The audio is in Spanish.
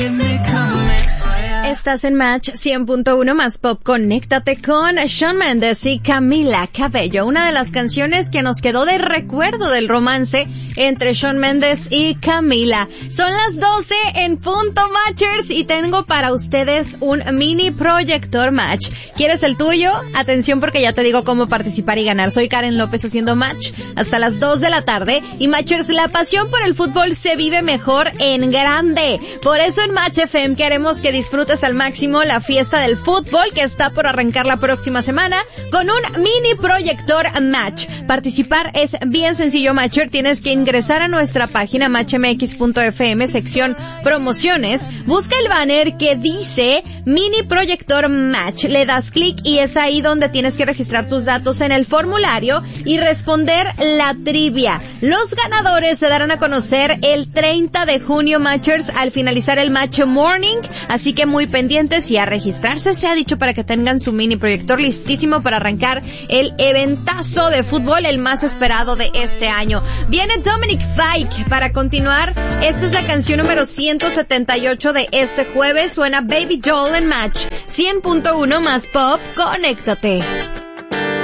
Estás en Match 100.1 más Pop. Conéctate con Shawn Mendes y Camila Cabello, una de las canciones que nos quedó de recuerdo del romance entre Shawn Mendes y Camila. Son las 12 en punto, Matchers, y tengo para ustedes un mini proyector Match. ¿Quieres el tuyo? Atención, porque ya te digo cómo participar y ganar. Soy Karen López haciendo Match hasta las 2 de la tarde. Y Matchers, la pasión por el fútbol se vive mejor en grande. Por eso en Match FM queremos que disfrutes al máximo la fiesta del fútbol que está por arrancar la próxima semana con un mini proyector Match. Participar es bien sencillo, Matcher. Tienes que ingresar a nuestra página matchmx.fm, sección promociones. Busca el banner que dice mini proyector Match. Le das clic y es ahí donde tienes que registrar tus datos en el formulario y responder la trivia. Los ganadores se darán a conocer el 30 de junio, Matchers, al finalizar el Match Morning. Así que muy pendientes y a registrarse, se ha dicho, para que tengan su mini proyector listísimo para arrancar el eventazo de fútbol, el más esperado de este año. Viene Dominic Fike para continuar. Esta es la canción número 178 de este jueves. Suena Baby Doll en Match 100.1 más Pop. Conéctate.